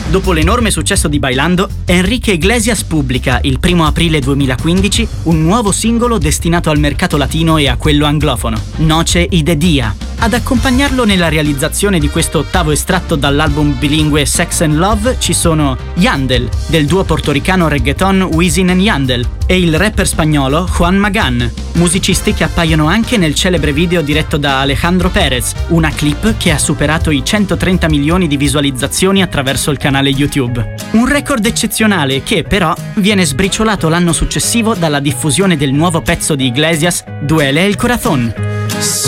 Dopo l'enorme successo di Bailando, Enrique Iglesias pubblica, il 1 aprile 2015, un nuovo singolo destinato al mercato latino e a quello anglofono, Noche y de Día. Ad accompagnarlo nella realizzazione di questo ottavo estratto dall'album bilingue Sex and Love ci sono Yandel, del duo portoricano reggaeton Wisin and Yandel, e il rapper spagnolo Juan Magán, musicisti che appaiono anche nel celebre video diretto da Alejandro Perez, una clip che ha superato i 130 milioni di visualizzazioni attraverso il canale YouTube. Un record eccezionale che, però, viene sbriciolato l'anno successivo dalla diffusione del nuovo pezzo di Iglesias, Duele el Corazón.